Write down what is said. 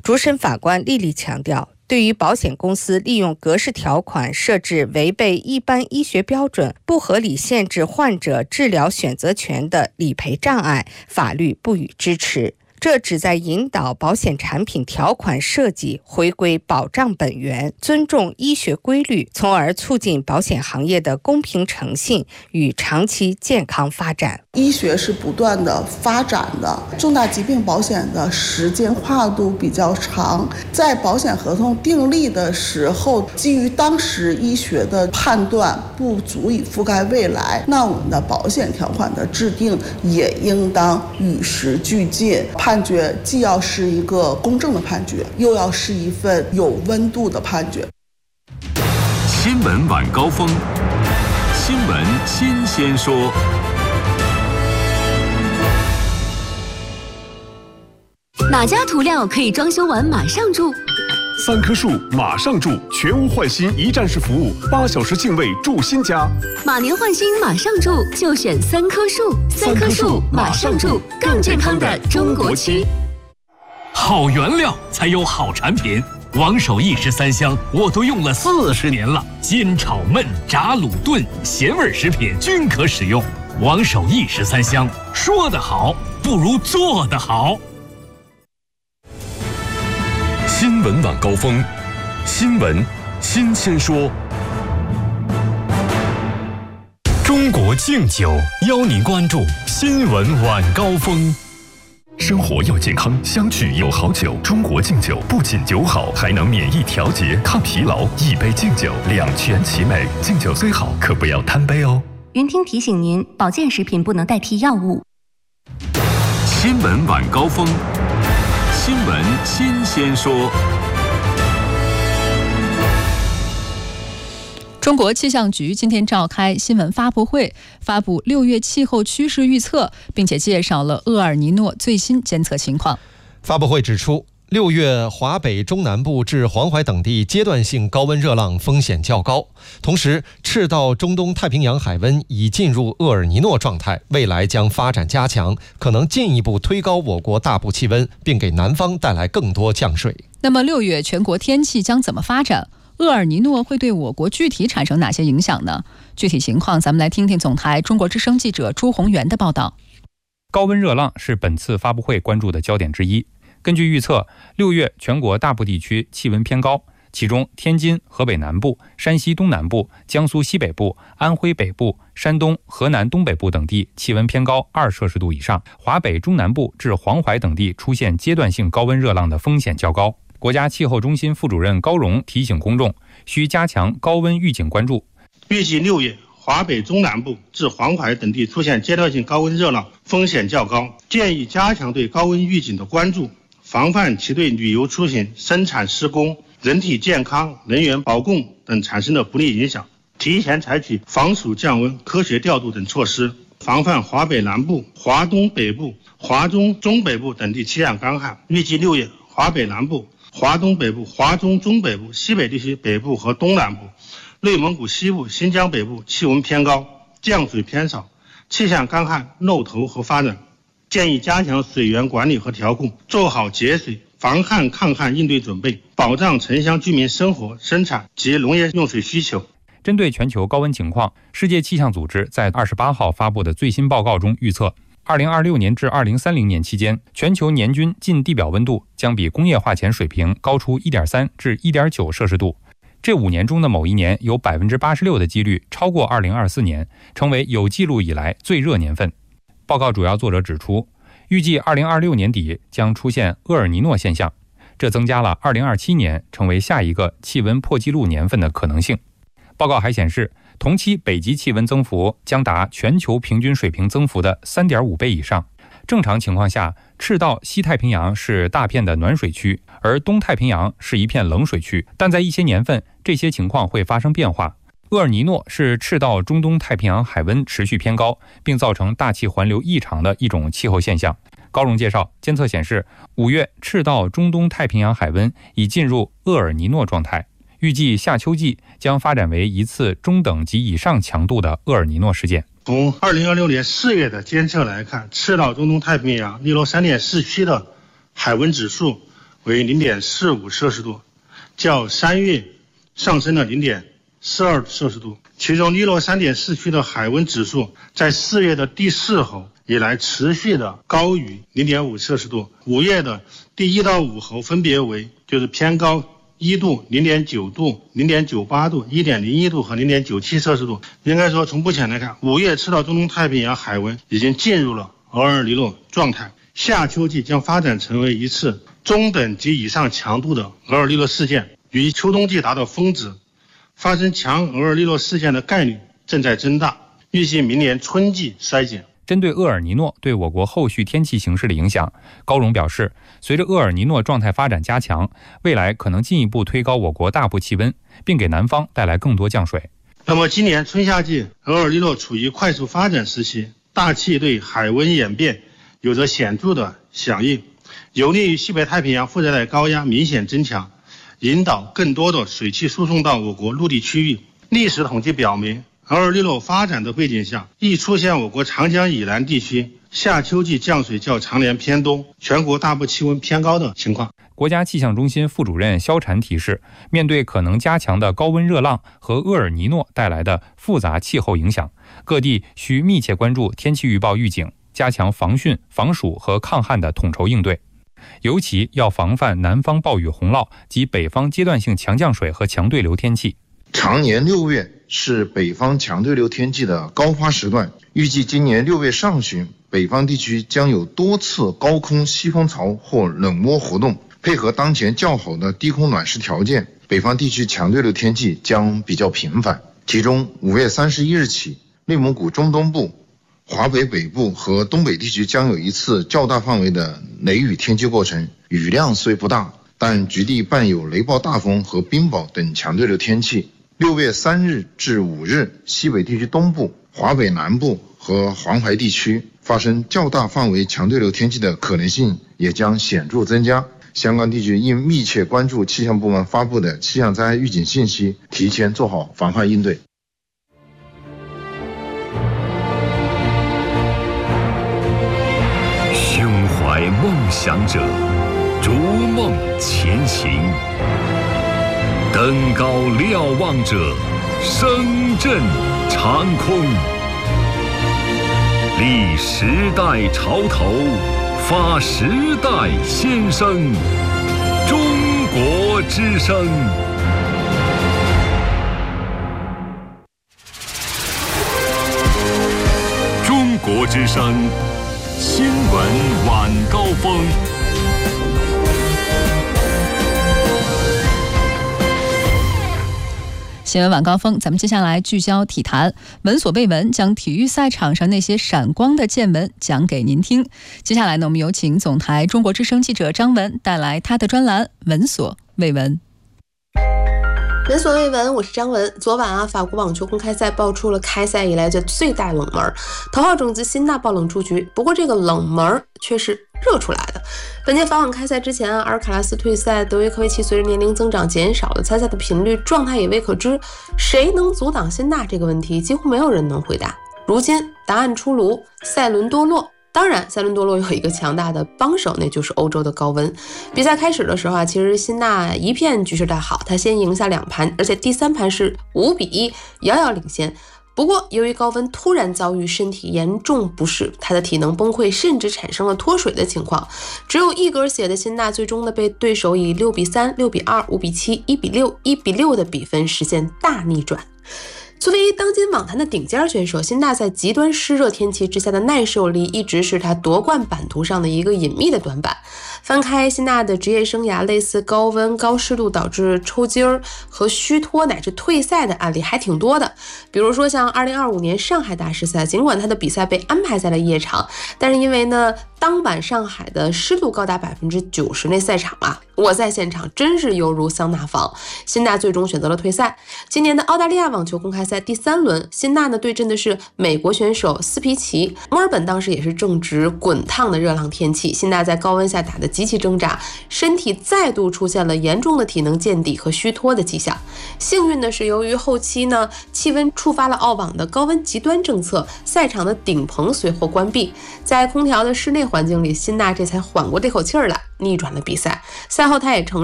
主审法官丽丽强调，对于保险公司利用格式条款设置违背一般医学标准、不合理限制患者治疗选择权的理赔障碍，法律不予支持。这旨在引导保险产品条款设计回归保障本源，尊重医学规律，从而促进保险行业的公平诚信与长期健康发展。 医学是不断的发展的，重大疾病保险的时间跨度比较长，在保险合同订立的时候，基于当时医学的判断不足以覆盖未来，那我们的保险条款的制定也应当与时俱进，判决既要是一个公正的判决，又要是一份有温度的判决。 新闻晚高峰，新闻新鲜说。 哪家涂料可以装修完马上住 ？3棵树马上住，全屋换新一站式服务，8小时净位住新家。 马年换新马上住，就选3棵树。3棵树马上住，更健康的中国区。 好原料才有好产品。王守义13香我都用了40年了，煎炒焖炸卤炖咸味食品均可使用。王守义13香，说得好不如做得好。 新闻晚高峰，新闻新鲜说。 中国敬酒邀您关注新闻晚高峰。 生活要健康，相聚有好酒。中国敬酒不仅酒好，还能免疫调节、抗疲劳。一杯敬酒，两全其美。敬酒虽好，可不要贪杯哦。 云听提醒您，保健食品不能代替药物。 新闻晚高峰，新闻新鲜说。 中国气象局今天召开新闻发布会，发布6月气候趋势预测，并且介绍了厄尔尼诺最新监测情况。 发布会指出，6月华北中南部至黄淮等地阶段性高温热浪风险较高，同时赤道中东太平洋海温已进入厄尔尼诺状态，未来将发展加强，可能进一步推高我国大部气温，并给南方带来更多降水。 那么6月全国天气将怎么发展？厄尔尼诺会对我国具体产生哪些影响呢？具体情况咱们来听听总台中国之声记者朱宏元的报道。 高温热浪是本次发布会关注的焦点之一。根据预测，6月全国大部地区气温偏高，其中天津、河北南部、山西东南部、江苏西北部、安徽北部、山东、河南东北部等地气温偏高2摄氏度以上，华北中南部至黄淮等地出现阶段性高温热浪的风险较高。国家气候中心副主任高荣提醒公众，需加强高温预警关注。 预计6月华北中南部至黄淮等地出现阶段性高温热浪，风险较高，建议加强对高温预警的关注，防范其对旅游出行、生产施工、人体健康、能源保供等产生的不利影响，提前采取防暑降温、科学调度等措施，防范华北南部、华东北部、华中中北部等地气象干旱。预计6月华北南部、华东北部、华中中北部、西北地区北部和东南部、内蒙古西部、新疆北部气温偏高，降水偏少，气象干旱露头和发展。建议加强水源管理和调控，做好节水、防旱抗旱应对准备，保障城乡居民生活、生产及农业用水需求。 针对全球高温情况，世界气象组织在28号发布的最新报告中预测，2026年至2030年期间，全球年均近地表温度将比工业化前水平高出 1.3 至 1.9 摄氏度。这5年中的某一年有 86% 的几率超过2024年，成为有记录以来最热年份。报告主要作者指出，预计2026年底将出现厄尔尼诺现象，这增加了2027年成为下一个气温破纪录年份的可能性。报告还显示，同期北极气温增幅将达全球平均水平增幅的 3.5 倍以上。正常情况下，赤道西太平洋是大片的暖水区，而东太平洋是一片冷水区，但在一些年份，这些情况会发生变化。厄尔尼诺是赤道中东太平洋海温持续偏高，并造成大气环流异常的一种气候现象。高荣介绍，监测显示，5月赤道中东太平洋海温已进入厄尔尼诺状态，预计夏秋季将发展为一次中等及以上强度的厄尔尼诺事件。 从2026年4月的监测来看，赤道中东太平洋例如3.4区的海温指数为 0.45 摄氏度，较3月上升了 0.42 摄氏度。其中利洛3.4区的海温指数在4月的第4候以来持续的高于 0.5 摄氏度，5月的第1到5候分别为就是偏高1度、0.9 度、0.98 度、1.01 度和 0.97 摄氏度。应该说从目前来看，5月赤道中东太平洋海温已经进入了厄尔尼诺状态，夏秋季将发展成为一次中等级以上强度的厄尔尼诺事件，与秋冬季达到峰值，发生强厄尔尼诺事件的概率正在增大，预计明年春季衰减。 针对厄尔尼诺对我国后续天气形势的影响，高荣表示，随着厄尔尼诺状态发展加强，未来可能进一步推高我国大部气温，并给南方带来更多降水。 那么今年春夏季厄尔尼诺处于快速发展时期，大气对海温演变有着显著的响应，有利于西北太平洋副热带高压明显增强，引导更多的水汽输送到我国陆地区域。历史统计表明，厄尔尼诺发展的背景下，易出现我国长江以南地区夏秋季降水较常年偏东，全国大部气温偏高的情况。 国家气象中心副主任肖禅提示，面对可能加强的高温热浪和厄尔尼诺带来的复杂气候影响，各地需密切关注天气预报预警，加强防汛、防暑和抗旱的统筹应对，尤其要防范南方暴雨洪涝及北方阶段性强降水和强对流天气。 常年6月是北方强对流天气的高发时段，预计今年6月上旬，北方地区将有多次高空西风槽或冷涡活动，配合当前较好的低空暖湿条件，北方地区强对流天气将比较频繁。其中5月31日起，内蒙古中东部、华北北部和东北地区将有一次较大范围的雷雨天气过程，雨量虽不大，但局地伴有雷暴大风和冰雹等强对流天气。6月3日至5日，西北地区东部、华北南部和黄淮地区发生较大范围强对流天气的可能性也将显著增加。相关地区应密切关注气象部门发布的气象灾害预警信息，提前做好防范应对。 胸怀梦想者，逐梦前行。登高瞭望者，声震长空。立时代潮头，发时代先声。中国之声。中国之声新闻晚高峰。 新闻晚高峰，咱们接下来聚焦体坛，闻所未闻，将体育赛场上那些闪光的见闻讲给您听。接下来呢，我们有请总台中国之声记者张文带来他的专栏闻所未闻。 闻所未闻，我是张文。昨晚法国网球公开赛爆出了开赛以来的最大冷门，头号种子辛纳爆冷出局。不过这个冷门却是热出来的。本届法网开赛之前阿尔卡拉斯退赛，德约科维奇随着年龄增长减少了参赛的频率，状态也未可知。谁能阻挡辛纳这个问题，几乎没有人能回答。如今答案出炉，塞伦多洛。当然，塞伦多洛有一个强大的帮手，那就是欧洲的高温。比赛开始的时候其实辛纳一片局势大好，他先赢下2盘，而且第3盘是5-1，遥遥领先。不过，由于高温突然遭遇身体严重不适，他的体能崩溃，甚至产生了脱水的情况。只有一格血的辛纳，最终呢被对手以6-3、6-2、5-7、1-6、1-6的比分实现大逆转。作为当今网坛的顶尖选手，辛纳在极端湿热天气之下的耐受力一直是他夺冠版图上的一个隐秘的短板。翻开辛纳的职业生涯，类似高温、高湿度导致抽筋儿和虚脱乃至退赛的案例还挺多的。比如说像2025年上海大师赛，尽管他的比赛被安排在了夜场，但是因为呢当晚上海的湿度高达90%，那赛场我在现场真是犹如桑拿房。辛纳最终选择了退赛。今年的澳大利亚网球公开赛第3轮，辛纳呢对阵的是美国选手斯皮奇。墨尔本当时也是正值滚烫的热浪天气，辛纳在高温下打得极其挣扎，身体再度出现了严重的体能见底和虚脱的迹象。幸运的是，由于后期呢气温触发了澳网的高温极端政策，赛场的顶棚随后关闭，在空调的室内环境里，辛纳这才缓过这口气儿来，逆转了比赛。赛赛后他也承